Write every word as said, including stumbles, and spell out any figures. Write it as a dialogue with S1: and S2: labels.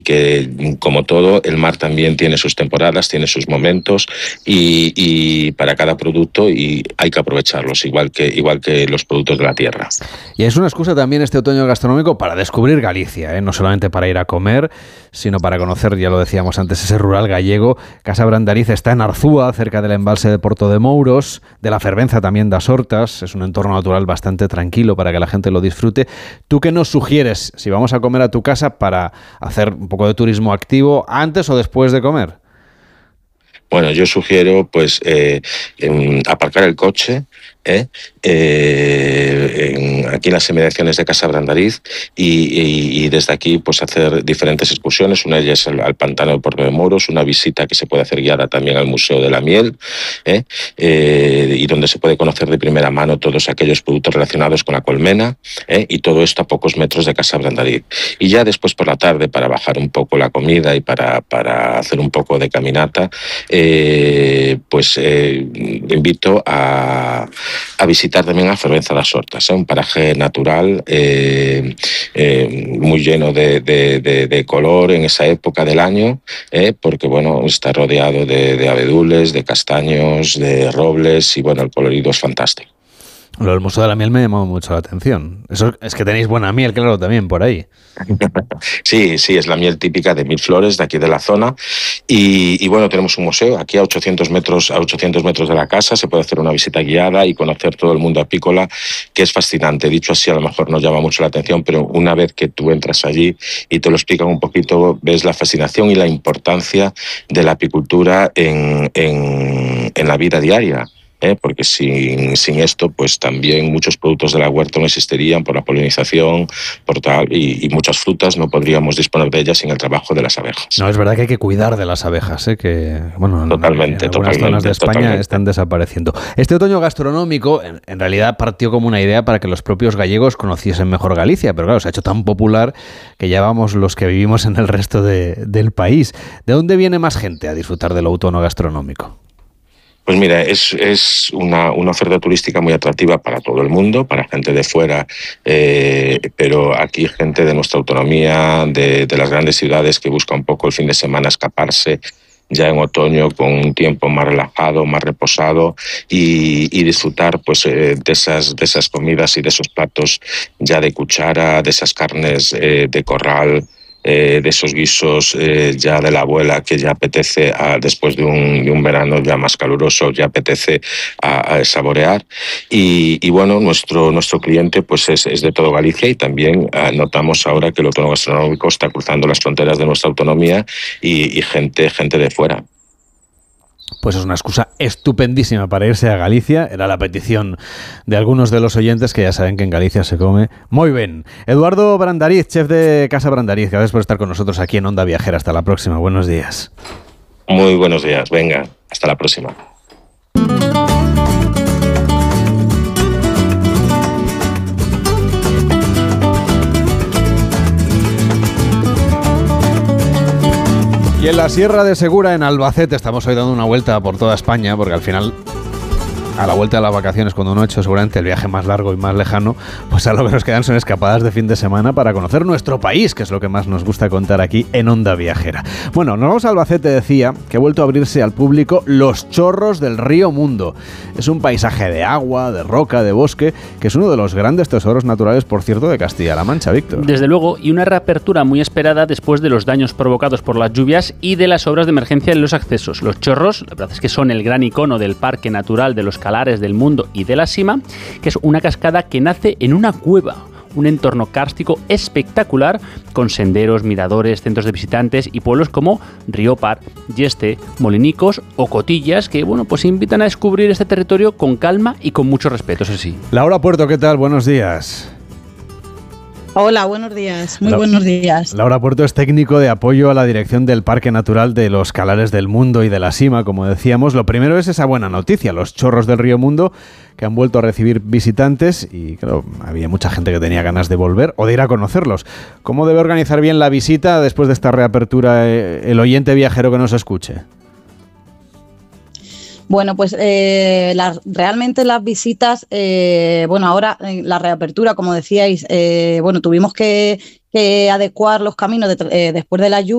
S1: que, como todo, el mar también tiene sus temporadas, tiene sus momentos y, y para cada producto y hay que aprovecharlos, igual que, igual que los productos de la tierra.
S2: Y es una excusa también este otoño gastronómico para descubrir Galicia, ¿eh? No solamente para ir a comer, sino para conocer, ya lo decíamos antes, ese rural gallego. Casa Brandariz está en Arzúa, cerca del embalse de Porto de Mouros, de la Fervenza también das Hortas. Es un entorno natural bastante tranquilo para que la gente lo disfrute. ¿Tú qué nos sugieres si vamos a comer a tu casa para hacer un poco de turismo activo antes o después de comer?
S1: Bueno, yo sugiero pues eh, en aparcar el coche ¿eh? Eh, en, aquí en las inmediaciones de Casa Brandariz y, y, y desde aquí pues hacer diferentes excursiones. Una de ellas es al, al pantano de Porto de Mouros, una visita que se puede hacer guiada también al Museo de la Miel ¿eh? Eh, y donde se puede conocer de primera mano todos aquellos productos relacionados con la colmena ¿eh? Y todo esto a pocos metros de Casa Brandariz. Y ya después por la tarde, para bajar un poco la comida y para, para hacer un poco de caminata, eh, pues eh, invito a, a visitar también a Fervenza das Hortas, ¿eh? Un paraje natural eh, eh, muy lleno de, de, de, de color en esa época del año, ¿eh? Porque bueno, está rodeado de, de abedules, de castaños, de robles y bueno, el colorido es fantástico.
S2: Lo del Museo de la Miel me llamó mucho la atención. Eso es que tenéis buena miel, claro, también por ahí.
S1: Sí, sí, es la miel típica de Mil Flores, de aquí de la zona. Y, y bueno, tenemos un museo aquí a ochocientos metros, a ochocientos metros de la casa. Se puede hacer una visita guiada y conocer todo el mundo apícola, que es fascinante. Dicho así, a lo mejor no llama mucho la atención, pero una vez que tú entras allí y te lo explican un poquito, ves la fascinación y la importancia de la apicultura en, en, en la vida diaria. ¿Eh? Porque sin, sin esto, pues también muchos productos de la huerta no existirían por la polinización, por tal, y, y muchas frutas no podríamos disponer de ellas sin el trabajo de las abejas.
S2: No, es verdad que hay que cuidar de las abejas, ¿eh? Que, bueno,
S1: totalmente,
S2: en algunas
S1: totalmente,
S2: zonas de España
S1: totalmente.
S2: están desapareciendo. Este otoño gastronómico, en, en realidad partió como una idea para que los propios gallegos conociesen mejor Galicia, pero claro, se ha hecho tan popular que ya vamos los que vivimos en el resto de, del país. ¿De dónde viene más gente a disfrutar del otoño gastronómico?
S1: Pues mira, es, es una, una oferta turística muy atractiva para todo el mundo, para gente de fuera, eh, pero aquí gente de nuestra autonomía, de, de las grandes ciudades que busca un poco el fin de semana escaparse ya en otoño con un tiempo más relajado, más reposado y, y disfrutar pues eh, de esas de esas comidas y de esos platos ya de cuchara, de esas carnes eh, de corral. Eh, de esos guisos eh, ya de la abuela que ya apetece a, después de un, de un verano ya más caluroso, ya apetece a, a saborear y, y bueno, nuestro, nuestro cliente pues es, es de todo Galicia y también eh, notamos ahora que el otoño gastronómico está cruzando las fronteras de nuestra autonomía y, y gente, gente de fuera.
S2: Pues es una excusa estupendísima para irse a Galicia. Era la petición de algunos de los oyentes que ya saben que en Galicia se come muy bien. Eduardo Brandariz, chef de Casa Brandariz, gracias por estar con nosotros aquí en Onda Viajera. Hasta la próxima. Buenos días.
S1: Muy buenos días. Venga, hasta la próxima.
S2: Y en la Sierra de Segura, en Albacete, estamos hoy dando una vuelta por toda España, porque al final, a la vuelta de las vacaciones, cuando uno ha hecho seguramente el viaje más largo y más lejano, pues a lo que nos quedan son escapadas de fin de semana para conocer nuestro país, que es lo que más nos gusta contar aquí en Onda Viajera. Bueno, nos vamos a Albacete, decía, que ha vuelto a abrirse al público Los Chorros del Río Mundo. Es un paisaje de agua, de roca, de bosque, que es uno de los grandes tesoros naturales, por cierto, de Castilla-La Mancha, Víctor.
S3: Desde luego, y una reapertura muy esperada después de los daños provocados por las lluvias y de las obras de emergencia en los accesos. Los Chorros, la verdad es que son el gran icono del Parque Natural de los Calares del Mundo y de la Sima, que es una cascada que nace en una cueva. Un entorno kárstico espectacular con senderos, miradores, centros de visitantes y pueblos como Riópar, Yeste, Molinicos o Cotillas que, bueno, pues invitan a descubrir este territorio con calma y con mucho respeto, eso sí.
S2: Laura Puerto, ¿qué tal? Buenos días.
S4: Hola, buenos días, muy
S2: La,
S4: buenos días.
S2: Laura Puerto es técnico de apoyo a la dirección del Parque Natural de los Calares del Mundo y de la Sima, como decíamos. Lo primero es esa buena noticia, los Chorros del Río Mundo, que han vuelto a recibir visitantes y claro, había mucha gente que tenía ganas de volver o de ir a conocerlos. ¿Cómo debe organizar bien la visita después de esta reapertura eh, el oyente viajero que nos escuche?
S4: Bueno, pues eh, la, realmente las visitas, eh, bueno, ahora eh, la reapertura, como decíais, eh, bueno, tuvimos que, que adecuar los caminos de, eh, después de la lluvia.